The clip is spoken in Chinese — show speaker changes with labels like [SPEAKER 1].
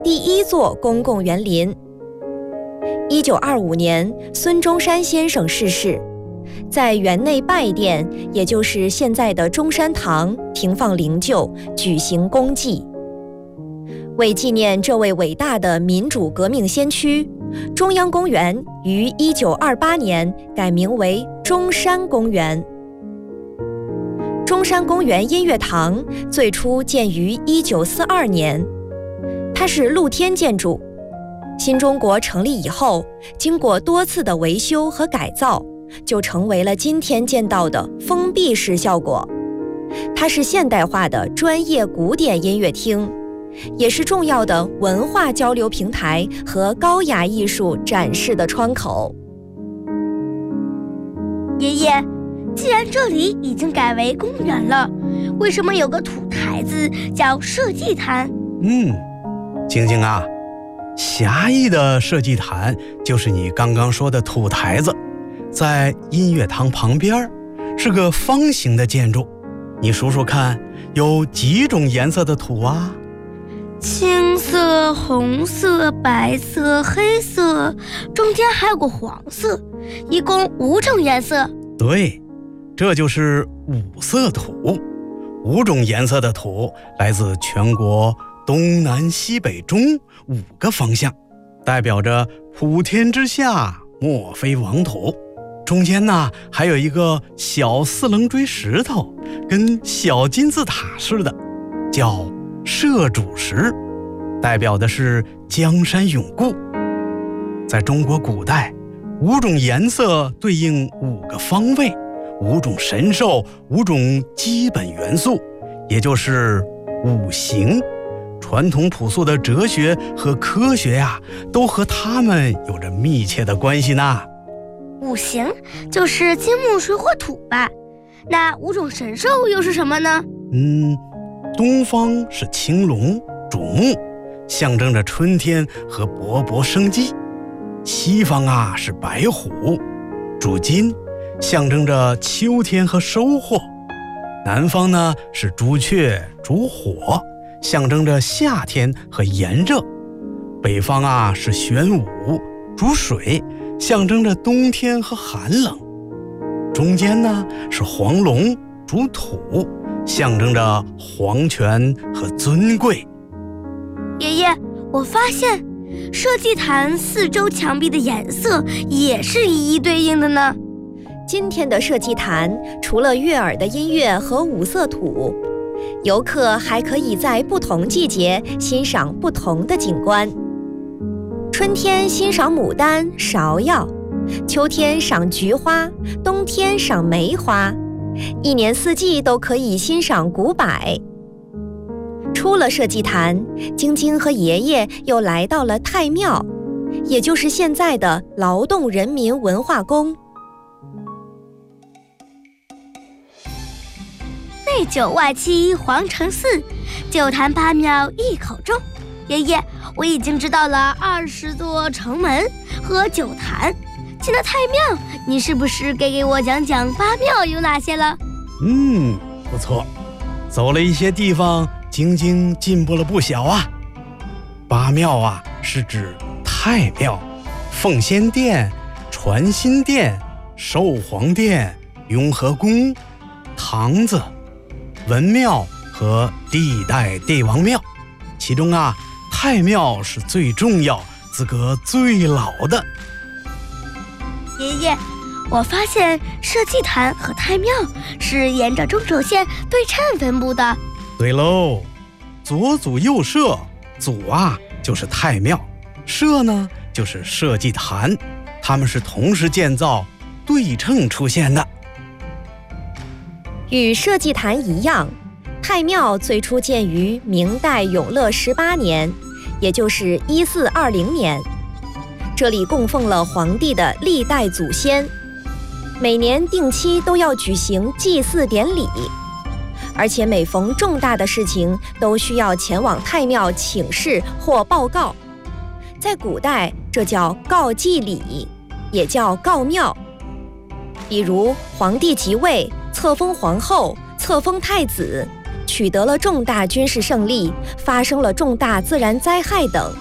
[SPEAKER 1] 第一座公共园林。1925年，孙中山先生逝世，在园内拜殿，也就是现在的中山堂，停放灵柩，举行公祭。为纪念这位伟大的民主革命先驱，中央公园于1928年改名为中山公园。中山公园音乐堂最初建于1942年，它是露天建筑。新中国成立以后，经过多次的维修和改造，就成为了今天见到的封闭式效果。它是现代化的专业古典音乐厅，也是重要的文化交流平台和高雅艺术展示的窗口。
[SPEAKER 2] 爷爷，既然这里已经改为公园了，为什么有个土台子叫社稷坛？
[SPEAKER 3] 晶晶啊，狭义的社稷坛就是你刚刚说的土台子，在音乐堂旁边，是个方形的建筑。你数数看，有几种颜色的土啊？
[SPEAKER 2] 青色、红色、白色、黑色，中间还有个黄色，一共5种颜色。
[SPEAKER 3] 对，这就是五色土。5种颜色的土来自全国东南西北中5个方向，代表着普天之下莫非王土。中间呢，还有一个小4棱锥石头，跟小金字塔似的，叫社主石，代表的是江山永固。在中国古代，5种颜色对应5个方位，5种神兽，5种基本元素，也就是5行。传统朴素的哲学和科学呀，都和它们有着密切的关系呢。
[SPEAKER 2] 5行就是金木水火土吧？那5种神兽又是什么呢？
[SPEAKER 3] 东方是青龙，主木，象征着春天和勃勃生机。西方啊是白虎，主金，象征着秋天和收获。南方呢是朱雀，主火，象征着夏天和炎热。北方啊是玄武，主水，象征着冬天和寒冷。中间呢是黄龙，主土，象征着皇权和尊贵。
[SPEAKER 2] 爷爷，我发现社稷坛4周墙壁的颜色也是一一对应的呢。
[SPEAKER 1] 今天的社稷坛除了悦耳的音乐和5色土，游客还可以在不同季节欣赏不同的景观。春天欣赏牡丹、芍药，秋天赏菊花，冬天赏梅花，一年4季都可以欣赏古柏。出了社稷坛，晶晶和爷爷又来到了太庙，也就是现在的劳动人民文化宫。
[SPEAKER 2] 内9外7皇城4，9坛8庙一口中。爷爷，我已经知道了20座城门和9坛。进了太庙，你是不是该给我讲讲8庙有哪些了？
[SPEAKER 3] 不错，走了一些地方，晶晶进步了不小啊。8庙啊，是指太庙、奉先殿、传心殿、寿皇殿、雍和宫、堂子、文庙和历代帝王庙。其中啊，太庙是最重要、资格最老的。
[SPEAKER 2] 爷爷，我发现社稷坛和太庙是沿着中轴线对称分布的。
[SPEAKER 3] 对喽，左祖右社，祖啊就是太庙，社呢就是社稷坛，它们是同时建造、对称出现的。
[SPEAKER 1] 与社稷坛一样，太庙最初建于明代永乐18年，也就是1420年。这里供奉了皇帝的历代祖先，每年定期都要举行祭祀典礼，而且每逢重大的事情都需要前往太庙请示或报告。在古代，这叫告祭礼，也叫告庙。比如皇帝即位、册封皇后、册封太子， 取得了重大军事胜利，发生了重大自然灾害等。